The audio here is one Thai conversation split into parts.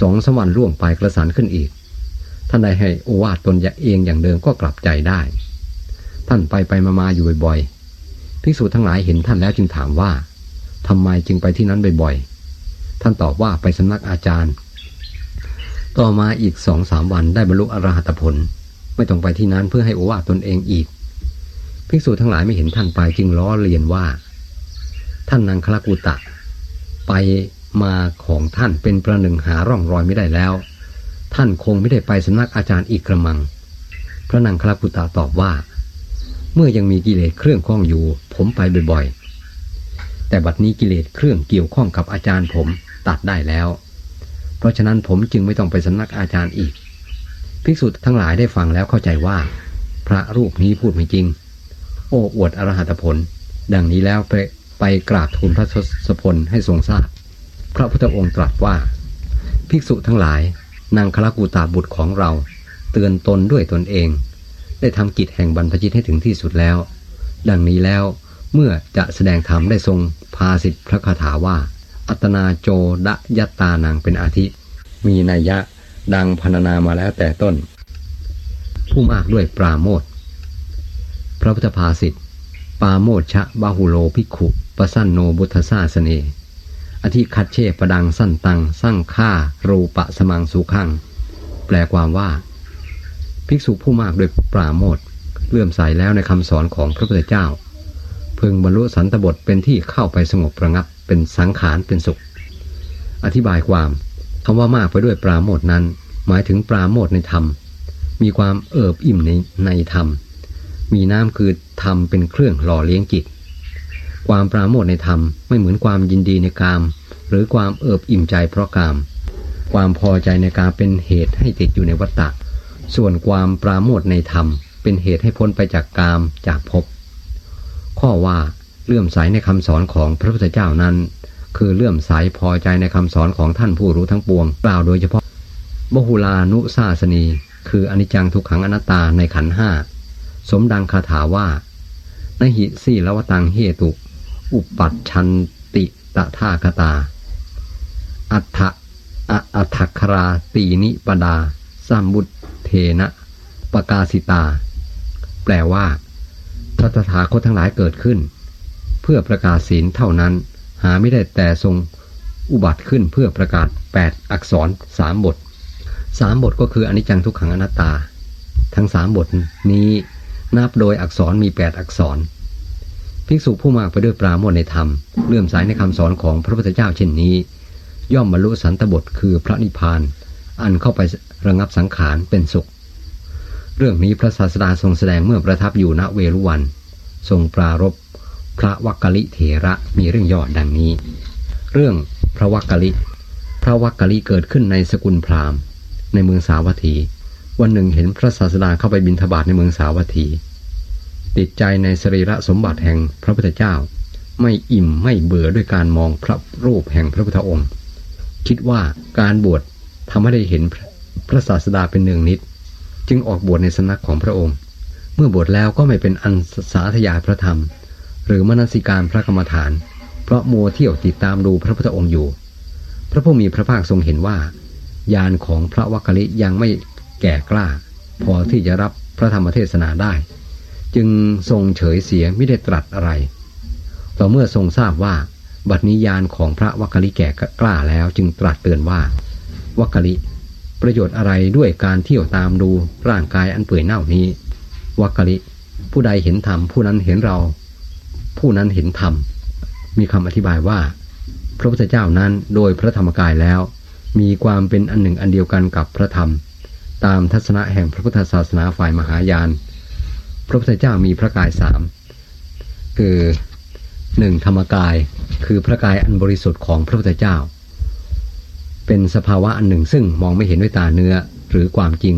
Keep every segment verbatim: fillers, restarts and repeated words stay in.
สองสามวันล่วงไปกระสันขึ้นอีกท่านได้ให้โอวาทตนเองอย่างเดิมก็กลับใจได้ท่านไปไปมาๆอยู่บ่อยๆภิกษุทั้งหลายเห็นท่านแล้วจึงถามว่าทำไมจึงไปที่นั้นบ่อยๆท่านตอบว่าไปสำนักอาจารย์ต่อมาอีกสองสามวันได้บรรลุอรหัตผลไม่ต้องไปที่นั้นเพื่อให้โอวาทตนเองอีกภิกษุทั้งหลายไม่เห็นท่านไปจึงล้อเลียนว่าท่านนังคลกุตะไปมาของท่านเป็นประหนึ่งหาร่องรอยไม่ได้แล้วท่านคงไม่ได้ไปสำนักอาจารย์อีกกระมังพระนังคลกุตะตอบว่าเมื่อยังมีกิเลสเครื่องข้องอยู่ผมไปบ่อยๆแต่บัดนี้กิเลสเครื่องเกี่ยวข้องกับอาจารย์ผมตัดได้แล้วเพราะฉะนั้นผมจึงไม่ต้องไปสำนักอาจารย์อีกภิกษุทั้งหลายได้ฟังแล้วเข้าใจว่าพระรูปนี้พูดไม่จริงโอ้อวดอรหัตผลดังนี้แล้วไปไปกราบทูลพระทศพลให้ทรงทราบพระพุทธองค์ตรัสว่าภิกษุทั้งหลายนางคลกุตาบุตรของเราเตือนตนด้วยตนเองได้ทำกิจแห่งบรรพชิตให้ถึงที่สุดแล้วดังนี้แล้วเมื่อจะแสดงธรรมได้ทรงภาสิทธิพระคาถาว่าอัตนาโจดะยัตตานางเป็นอาทิมีนัยยะดังพรรณนามาแล้วแต่ต้นผู้มากด้วยปราโมทย์พระพุทธภาษิตปาโมชชะบาหุโลภิกขุปสันโนบุทธสาสเนอธิคัตเชปดังสั้นตังสร้างฆ่ารูปะสมังสุขังแปลความว่าภิกษุผู้มากด้วยปราโมทย์เลื่อมใสแล้วในคำสอนของพระพุทธเจ้าพึงบรรลุสันตบทเป็นที่เข้าไปสงบระงับเป็นสังขารเป็นสุขอธิบายความคำว่ามากไปด้วยปราโมทย์นั้นหมายถึงปราโมทย์ในธรรมมีความเอิบอิ่มในในธรรมมีน้ำคือธรรมเป็นเครื่องหล่อเลี้ยงจิตความปราโมทย์ในธรรมไม่เหมือนความยินดีในกามหรือความเอิบอิ่มใจเพราะกามความพอใจในกามเป็นเหตุให้ติดอยู่ในวัฏฏะส่วนความปราโมทย์ในธรรมเป็นเหตุให้พ้นไปจากกามจากภพข้อว่าเลื่อมใสในคำสอนของพระพุทธเจ้านั้นคือเลื่อมใสพอใจในคำสอนของท่านผู้รู้ทั้งปวงกล่าวโดยเฉพาะบหุลานุสาสนีคืออนิจจังทุกขังอนัตตาในขันธ์ห้าสมดังคาถาว่านหิสีลวตังเหตุอุปัชชันติตถาคตาอัฏฐะอัฏฐคราตีนิปดาสัมบุตเทนะปกาสิตาแปลว่าพระตถาคตทั้งหลายเกิดขึ้นเพื่อประกาศศีลเท่านั้นหาไม่ได้แต่ทรงอุบัติขึ้นเพื่อประกาศแปดอักษรสามบทสามบทก็คืออนิจจังทุกขังอนัตตาทั้งสามบทนี้นับโดยอักษรมีแปดอักษรภิกษุผู้มากไปด้วยปราโมทย์ในธรรมเลื่อมใสในคำสอนของพระพุทธเจ้าเช่นนี้ย่อมบรรลุสันตบทคือพระนิพพานอันเข้าไประงับสังขารเป็นสุขเรื่องนี้พระศาสดาทรงแสดงเมื่อประทับอยู่ณเวรุวันทรงปรารภพระวักกลิเถระมีเรื่องย่อดังนี้เรื่องพระวักกลิพระวักกลิเกิดขึ้นในสกุลพราหมณ์ในเมืองสาวัตถีวันหนึ่งเห็นพระศาสดาเข้าไปบิณฑบาตในเมืองสาวัตถีติดใจในสรีระสมบัติแห่งพระพุทธเจ้าไม่อิ่มไม่เบื่อด้วยการมองพระรูปแห่งพระพุทธองค์คิดว่าการบวชทำให้ได้เห็นพระศาสดาเป็นเนืองนิดจึงออกบวชในสำนักของพระองค์เมื่อบวชแล้วก็ไม่เป็นอันสาธยายพระธรรมหรือมนสิการพระกรรมฐานเพราะมัวเที่ยวติดตามดูพระพุทธองค์อยู่พระผู้มีพระภาคทรงเห็นว่าญาณของพระวักกลิยังไม่แก่กล้าพอที่จะรับพระธรรมเทศนาได้จึงทรงเฉยเสียไม่ได้ตรัสอะไรต่อเมื่อทรงทราบว่าบัดนี้ญาณของพระวักกลิแก่กล้าแล้วจึงตรัสเตือนว่าวักกลิประโยชน์อะไรด้วยการเที่ยวตามดูร่างกายอันเปื่อยเน่านี้วักกลิผู้ใดเห็นธรรมผู้นั้นเห็นเราผู้นั้นเห็นธรรมมีคำอธิบายว่าพระพุทธเจ้านั้นโดยพระธรรมกายแล้วมีความเป็นอันหนึ่งอันเดียวกันกับพระธรรมตามทัศนะแห่งพระพุทธศาสนาฝ่ายมหายานพระพุทธเจ้ามีพระกายสามคือหนึ่งธรรมกายคือพระกายอันบริสุทธิ์ของพระพุทธเจ้าเป็นสภาวะอันหนึ่งซึ่งมองไม่เห็นด้วยตาเนื้อหรือความจริง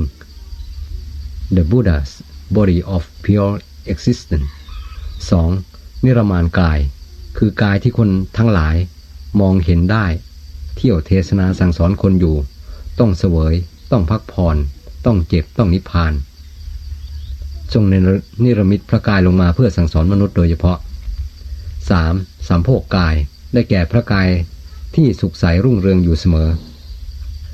The Buddha's body of pure existence สองนิรมานกายคือกายที่คนทั้งหลายมองเห็นได้เที่ยวเทศนาสั่งสอนคนอยู่ต้องเสวยต้องพักผ่อนต้องเจ็บต้องนิพพานทรงนิรมิตพระกายลงมาเพื่อสั่งสอนมนุษย์โดยเฉพาะสามสัมโภคกายได้แก่พระกายที่สุขใสรุ่งเรืองอยู่เสมอ